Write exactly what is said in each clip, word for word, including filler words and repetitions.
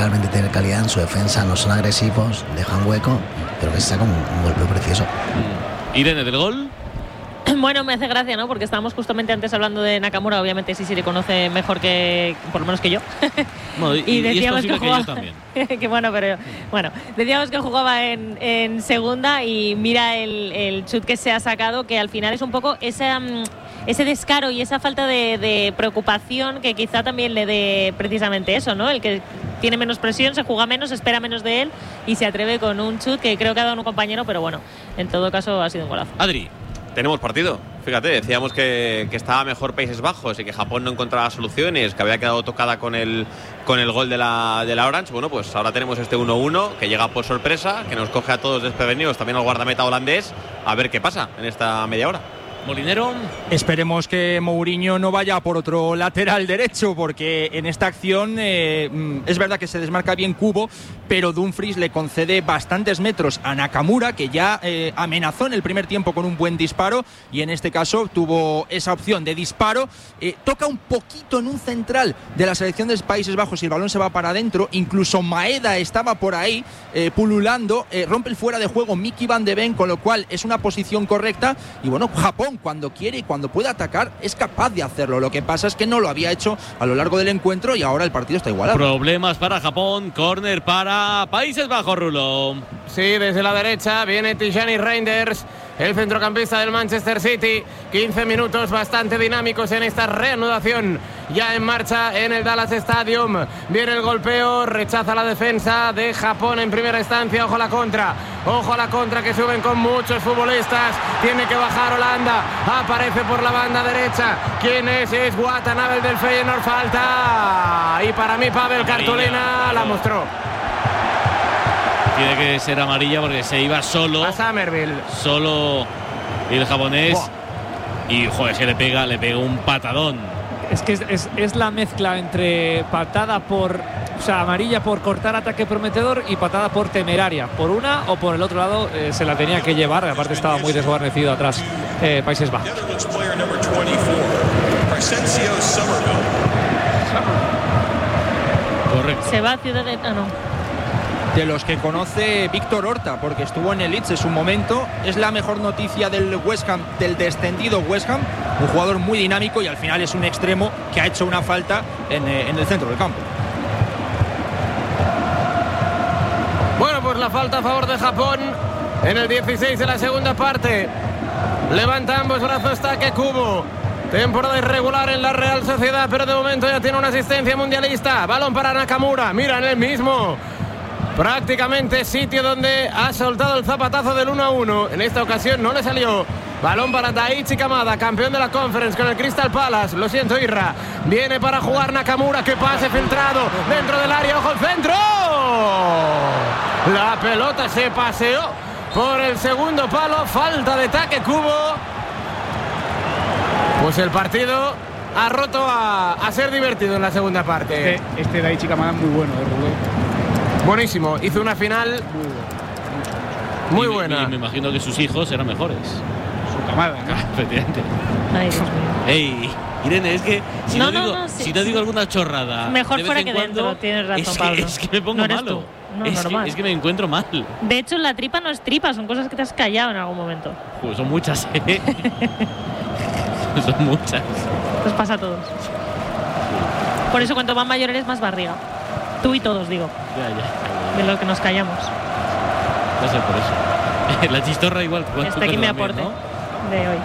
realmente tener calidad en su defensa, no son agresivos, dejan hueco, pero que se saca un, un golpeo precioso. Irene, del gol. Bueno, me hace gracia, ¿no? Porque estábamos justamente antes hablando de Nakamura. Obviamente sí, sí le conoce mejor que, por lo menos que yo. Bueno, y, y decíamos y que jugaba, que yo también. que bueno, pero bueno, decíamos que jugaba en, en segunda y mira el, el chut que se ha sacado, que al final es un poco ese, um, ese descaro y esa falta de, de preocupación que quizá también le dé precisamente eso, ¿no? El que tiene menos presión, se juega menos, espera menos de él y se atreve con un chut que creo que ha dado un compañero, pero bueno, en todo caso ha sido un golazo. Adri. Tenemos partido. Fíjate, decíamos que, que estaba mejor Países Bajos y que Japón no encontraba soluciones, que había quedado tocada con el, con el gol de la, de la Orange. Bueno, pues ahora tenemos este uno uno que llega por sorpresa, que nos coge a todos desprevenidos, también al guardameta holandés. A ver qué pasa en esta media hora. Molinero. Esperemos que Mourinho no vaya por otro lateral derecho, porque en esta acción eh, es verdad que se desmarca bien Kubo, pero Dumfries le concede bastantes metros a Nakamura, que ya eh, amenazó en el primer tiempo con un buen disparo, y en este caso tuvo esa opción de disparo. Eh, toca un poquito en un central de la selección de Países Bajos y el balón se va para adentro. Incluso Maeda estaba por ahí eh, pululando, eh, rompe el fuera de juego Mickey Van de Ven, con lo cual es una posición correcta. Y bueno, Japón, cuando quiere y cuando puede atacar, es capaz de hacerlo. Lo que pasa es que no lo había hecho a lo largo del encuentro y ahora el partido está igualado. Problemas para Japón, córner para Países Bajos, Rulo. Sí, desde la derecha viene Tijani Reinders, el centrocampista del Manchester City. quince minutos bastante dinámicos en esta reanudación ya en marcha en el Dallas Stadium. Viene el golpeo, rechaza la defensa de Japón en primera instancia. Ojo a la contra, ojo a la contra que suben con muchos futbolistas. Tiene que bajar Holanda, aparece por la banda derecha. ¿Quién es? Es Watanabe, el del Feyenoord. Falta, y para mí Pavel Cartulina la mostró. Tiene que ser amarilla porque se iba solo a Somerville, solo el japonés. Buah. Y joder, que le pega, le pega un patadón. Es que es, es, es la mezcla entre patada por, o sea, amarilla por cortar ataque prometedor y patada por temeraria. Por una o por el otro lado eh, se la tenía que llevar. Aparte estaba muy desguarnecido atrás eh, Países Bajos. Correcto. Se va a Ciudad de... Ah, no. De los que conoce Víctor Horta, porque estuvo en el Leeds en su momento. Es la mejor noticia del West Ham, del descendido West Ham. Un jugador muy dinámico y al final es un extremo que ha hecho una falta en, eh, en el centro del campo. Bueno, pues la falta a favor de Japón en el dieciséis de la segunda parte. Levanta ambos brazos Take Kubo. Temporada irregular en la Real Sociedad, pero de momento ya tiene una asistencia mundialista. Balón para Nakamura, mira en el mismo prácticamente sitio donde ha soltado el zapatazo del uno a uno. En esta ocasión no le salió. Balón para Daichi Kamada, campeón de la Conference con el Crystal Palace. Lo siento, Irra. Viene para jugar Nakamura. Que pase filtrado dentro del área. ¡Ojo al centro! La pelota se paseó por el segundo palo. Falta de Take Kubo. Pues el partido ha roto a, a ser divertido en la segunda parte. Este, este Daichi Kamada muy bueno, ¿eh, Rubén? Buenísimo, hizo una final muy y, buena. Y me imagino que sus hijos eran mejores. Su camada, ¿no? Efectivamente. Ay, Dios mío. Ey, Irene, es que si No, no, no, digo, no, sí, si no sí. digo alguna chorrada, Mejor de vez fuera en que cuando, dentro, tienes razón, es que, Pablo. es que me pongo No eres malo. tú. No, es, normal. que, es que me encuentro mal. De hecho, la tripa no es tripa, son cosas que te has callado en algún momento. Pues son muchas, ¿eh? Son muchas. Nos pasa a todos. Por eso, cuanto más mayor eres, más barriga. Tú y todos, digo. Ya, ya. De lo que nos callamos. Va a ser por eso. La chistorra igual. Hasta aquí mi aporte, ¿no? De hoy.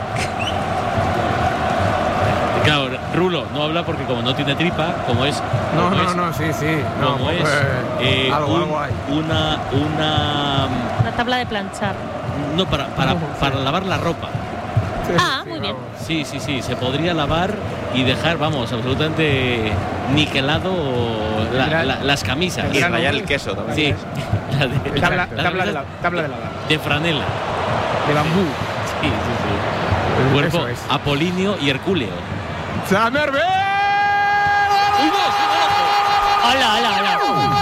Claro, Rulo no habla porque como no tiene tripa, como es... No, como no, es, no, sí, sí. No, como pues, es eh, algo, un, algo hay. una... una Una tabla de planchar. no, para, para, para lavar la ropa. Sí, Ah, sí, muy bien. vamos. Sí, sí, sí, se podría lavar y dejar, vamos, absolutamente niquelado la, Tendrá- la, las camisas. Y Tendrá rayar nombre. el queso también. Sí, la de, Tabla, la- tabla, las de la, tabla de lavar. de franela. De bambú. Sí, sí, sí. El cuerpo Eso es. apolíneo y hercúleo. Somerville. ¡Hola, hola, hola!